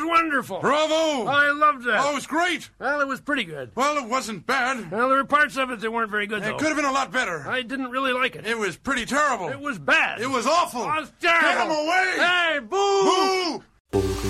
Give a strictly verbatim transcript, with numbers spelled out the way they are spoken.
was wonderful. Bravo! I loved that. Oh, it was great. Well, it was pretty good. Well, it wasn't bad. Well, there were parts of it that weren't very good, It though. could have been a lot better. I didn't really like it. It was pretty terrible. It was bad. It was awful. It was terrible. Get him away! Hey, boo! Boo!